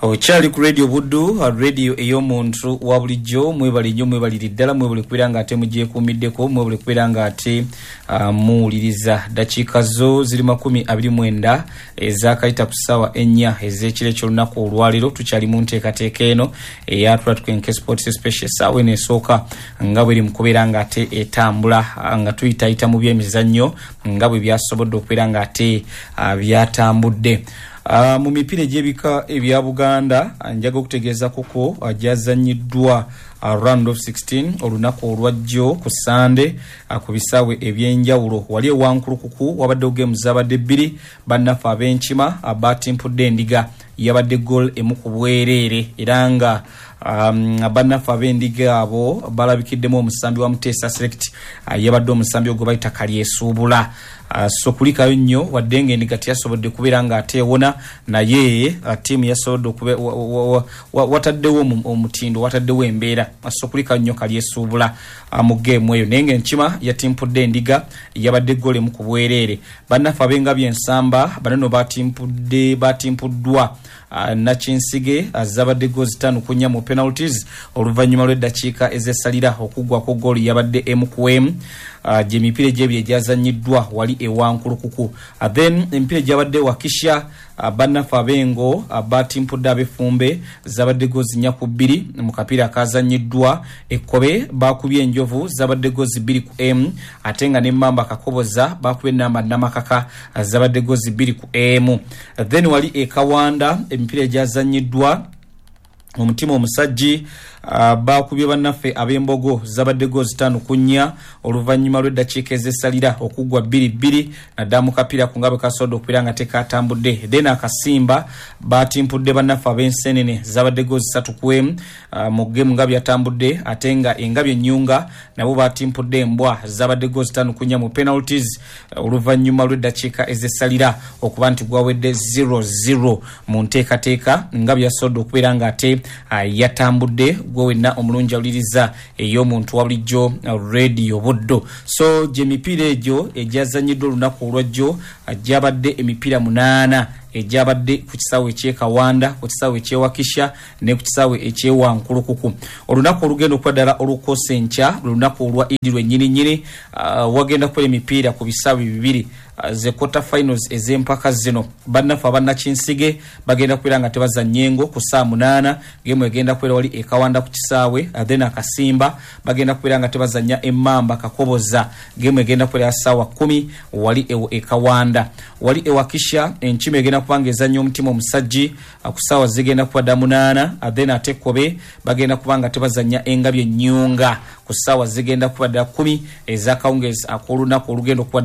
Ochali ku radio Buddu, radio eyomuntu wa bulijjo mwebali nnyo mwebali ddala mwebali kubiranga ate mujje kumiddeko mwebali kubiranga ate muwuliriza dakiika zo ziri 29 ezakayita ku ssaawa 4 ez'ekiro ky'olunaku olwaliro tukyali mu nteekateeka eno eyatula Twenke Sports Special ssaawa eno esooka nga bweri mu kubeera nga ate etambula nga tuyitayita mu by'emizannyo nga bwe byasobodde okubeera nga ate byatambudde. Mu mipiira gy'ebika ebya Buganda njaga okutegeeza koko ajazanyiddwa round of 16 olunaku olwajjo ku Sande ku bisaawe ebyenjawulo wali ewankulukuku wabadde ogemu zabadde 2 bannaffe ab'enkima abatimpudde endiga yabadde goal emu ku bwereere era nga bannaffe ab'endiga abo balabikiddemu omusambi wa Muteesa Select yabadde omusambi ogwo bayita Kalyesuubula. So kulikayo nnyo wadde ng'endiga teyasobodde kubeera nga ateewona naye ttiimu yasobodde wataddewo omutindo wataddewo embeera so kulikayo nnyo Kalyesuubula mu geemu eyo naye ng'enkima yatimpudde endiga yabadde goal emu ku bwereere. Bannaffe ab'enga by'ensamba banano batimpuddwa Nakinsige zabadde goals 5-4 mu penalties oluvannyuma lw'eddakiika ez'essalira okuggwako goal yabadde emu ku emu. Gye mipiira gy'ebyo egyazannyiddwa wali ewankulukuku. Then emipiira gyabadde wakisha bannaffe ab'engo batimpudde ab'effumbe zabadde goals 4-2 mu kapiira akazannyiddwa. Ekkobe bakubye enjovu zabadde goals 2-1 ate nga n'emmamba Kakoboza bakubye namba Namakaka zabadde goals 2-1. Then wali ekawanda emipiira egyazannyiddwa omutima omusajji bakubye bannaffe ab'embogo zabadde goals 5-4 oluvannyuma lw'eddakiika ez'essalira okuggwa 2-2 naddala mu kapiira ku nga bwe kasobodde okubeera nga tekatambudde. Then akasimba batimpudde bannaffe ab'ensenene zabadde goals 3-1 mu geemu nga byatambudde ate nga engabye ennyunga nabo batimpudde embwa zabadde goals 5-4 mu penalties oluvannyuma lw'eddakiika ez'essalira okuba nti gwawedde 0-0 mu nteekateeka nga byasobodde okubeera nga ate yatambudde gwe wenna omulungi awuliriza ey'omuntu wa bulijjo radio Buddu. So gye mipiira egyo egyazannyiddwa olunaku olwajjo gyabadde emipiira 8 egyabadde ku kisaawe eky'ekawanda ku kisaawe eky'ewakisha ne ku kisaawe eky'ewankulukuku. Olunaku olugenda okwaddala olukose enkya lunaku olwa Idi lwennyininyini wagenda kukola emipiira ku bisaawe 2 ze quarter finals ez'empaka zino. Bannaffe abannakinsige bagenda kubeera nga tebazannyengo ku saa 8 gemu egenda kubeera wali ekawanda ku kisaawe. Then akasimba bagenda kubeera nga tebazannya emmamba Kakoboza gemu egenda kubeera saawa 10 wali ekawanda. Wali ewakisha enkima egenda kubanga ezannya omutima omusajji ku saawa zigenda kuba 8. Then ate Ekkobe bagenda kubanga tebazannya engabye ennyunga ku saawa zigenda kuba 10 ez'akawungeezi ak'olunaku olugenda okuba